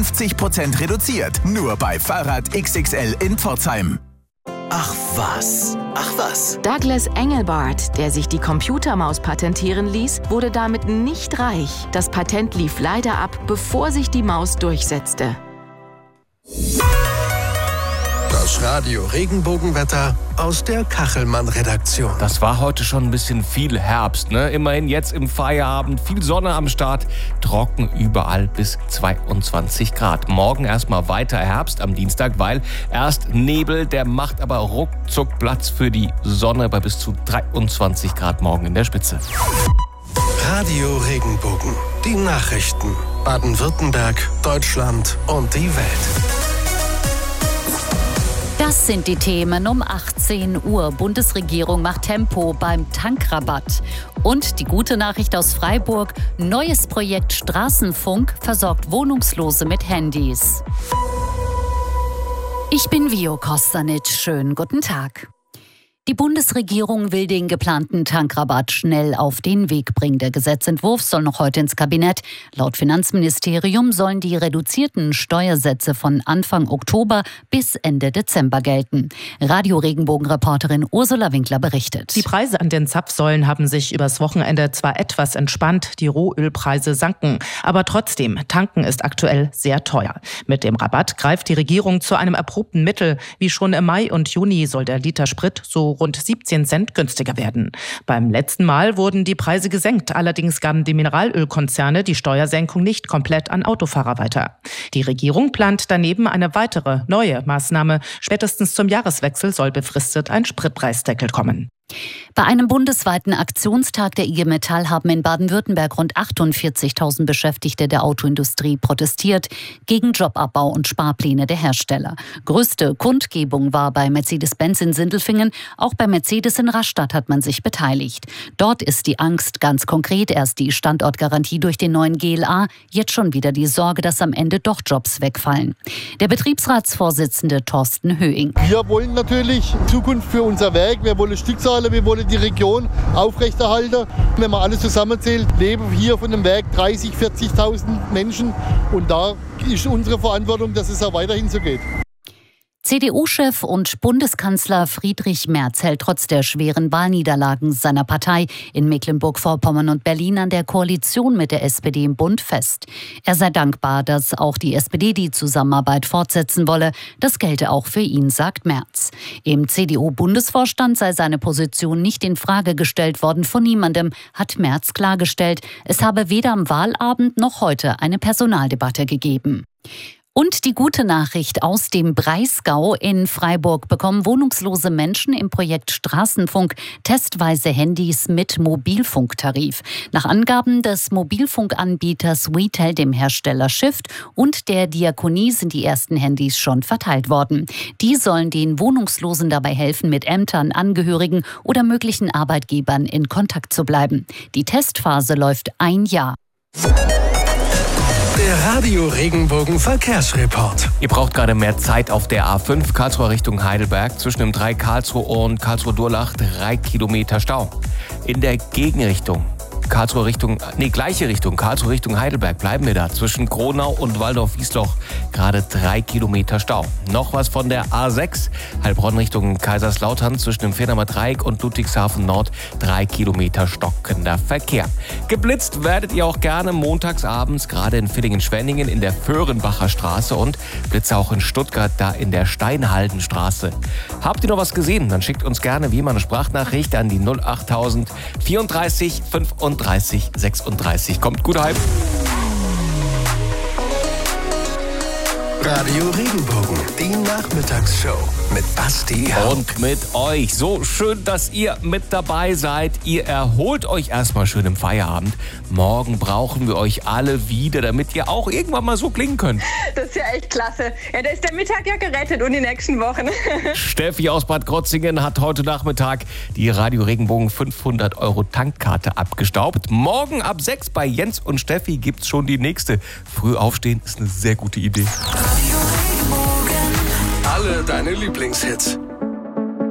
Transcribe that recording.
50% reduziert. Nur bei Fahrrad XXL in Pforzheim. Ach was. Douglas Engelbart, der sich die Computermaus patentieren ließ, wurde damit nicht reich. Das Patent lief leider ab, bevor sich die Maus durchsetzte. Das Radio Regenbogenwetter aus der Kachelmann-Redaktion. Das war heute schon ein bisschen viel Herbst, ne? Immerhin jetzt im Feierabend, viel Sonne am Start, trocken überall bis 22 Grad. Morgen erstmal weiter Herbst am Dienstag, weil erst Nebel, der macht aber ruckzuck Platz für die Sonne bei bis zu 23 Grad morgen in der Spitze. Radio Regenbogen, die Nachrichten. Baden-Württemberg, Deutschland und die Welt. Das sind die Themen um 18 Uhr. Bundesregierung macht Tempo beim Tankrabatt. Und die gute Nachricht aus Freiburg: neues Projekt Straßenfunk versorgt Wohnungslose mit Handys. Ich bin Vio Kostanic. Schönen guten Tag. Die Bundesregierung will den geplanten Tankrabatt schnell auf den Weg bringen. Der Gesetzentwurf soll noch heute ins Kabinett. Laut Finanzministerium sollen die reduzierten Steuersätze von Anfang Oktober bis Ende Dezember gelten. Radio-Regenbogen-Reporterin Ursula Winkler berichtet. Die Preise an den Zapfsäulen haben sich übers Wochenende zwar etwas entspannt, die Rohölpreise sanken. Aber trotzdem, tanken ist aktuell sehr teuer. Mit dem Rabatt greift die Regierung zu einem erprobten Mittel. Wie schon im Mai und Juni soll der Liter Sprit so rund 17 Cent günstiger werden. Beim letzten Mal wurden die Preise gesenkt. Allerdings gaben die Mineralölkonzerne die Steuersenkung nicht komplett an Autofahrer weiter. Die Regierung plant daneben eine weitere, neue Maßnahme. Spätestens zum Jahreswechsel soll befristet ein Spritpreisdeckel kommen. Bei einem bundesweiten Aktionstag der IG Metall haben in Baden-Württemberg rund 48.000 Beschäftigte der Autoindustrie protestiert gegen Jobabbau und Sparpläne der Hersteller. Größte Kundgebung war bei Mercedes-Benz in Sindelfingen. Auch bei Mercedes in Rastatt hat man sich beteiligt. Dort ist die Angst ganz konkret. Erst die Standortgarantie durch den neuen GLA, jetzt schon wieder die Sorge, dass am Ende doch Jobs wegfallen. Der Betriebsratsvorsitzende Thorsten Höing. Wir wollen natürlich Zukunft für unser Werk. Wir wollen Stückzahlen, wir wollen die Region aufrechterhalten. Wenn man alles zusammenzählt, leben hier von dem Werk 30.000, 40.000 Menschen. Und da ist unsere Verantwortung, dass es auch weiterhin so geht. CDU-Chef und Bundeskanzler Friedrich Merz hält trotz der schweren Wahlniederlagen seiner Partei in Mecklenburg-Vorpommern und Berlin an der Koalition mit der SPD im Bund fest. Er sei dankbar, dass auch die SPD die Zusammenarbeit fortsetzen wolle. Das gelte auch für ihn, sagt Merz. Im CDU-Bundesvorstand sei seine Position nicht in Frage gestellt worden von niemandem, hat Merz klargestellt. Es habe weder am Wahlabend noch heute eine Personaldebatte gegeben. Und die gute Nachricht aus dem Breisgau: in Freiburg bekommen wohnungslose Menschen im Projekt Straßenfunk testweise Handys mit Mobilfunktarif. Nach Angaben des Mobilfunkanbieters WeTel, dem Hersteller Shift, und der Diakonie sind die ersten Handys schon verteilt worden. Die sollen den Wohnungslosen dabei helfen, mit Ämtern, Angehörigen oder möglichen Arbeitgebern in Kontakt zu bleiben. Die Testphase läuft 1 Jahr. Der Radio Regenbogen Verkehrsreport. Ihr braucht gerade mehr Zeit auf der A5 Karlsruhe Richtung Heidelberg. Zwischen dem 3 Karlsruhe und Karlsruhe-Durlach 3 Kilometer Stau. In der Gegenrichtung gleiche Richtung, Karlsruhe Richtung Heidelberg, bleiben wir da. Zwischen Kronau und Waldorf-Wiesloch gerade 3 Kilometer Stau. Noch was von der A6, Heilbronn Richtung Kaiserslautern, zwischen dem Fehmarner Dreieck und Ludwigshafen Nord 3 Kilometer stockender Verkehr. Geblitzt werdet ihr auch gerne montagsabends, gerade in Villingen-Schwenningen in der Föhrenbacher Straße und Blitze auch in Stuttgart, da in der Steinhaldenstraße. Habt ihr noch was gesehen? Dann schickt uns gerne wie immer eine Sprachnachricht an die 08000 34 35 36. Kommt gut heim. Radio Regenbogen, die Nachmittagsshow mit Basti Haupt. Und mit euch. So schön, dass ihr mit dabei seid. Ihr erholt euch erstmal schön im Feierabend. Morgen brauchen wir euch alle wieder, damit ihr auch irgendwann mal so klingen könnt. Das ist ja echt klasse. Ja, da ist der Mittag ja gerettet und die nächsten Wochen. Steffi aus Bad Krotzingen hat heute Nachmittag die Radio Regenbogen 500 € Tankkarte abgestaubt. Morgen ab 6 bei Jens und Steffi gibt's schon die nächste. Früh aufstehen ist eine sehr gute Idee. Alle deine Lieblingshits.